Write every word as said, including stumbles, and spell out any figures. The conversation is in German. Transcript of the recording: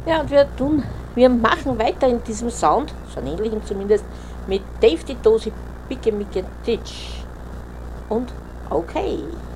Ja, und wir tun, wir machen weiter in diesem Sound, so einen ähnlichen zumindest, mit Dave die Dosi Picke Micke Titch. Und okay.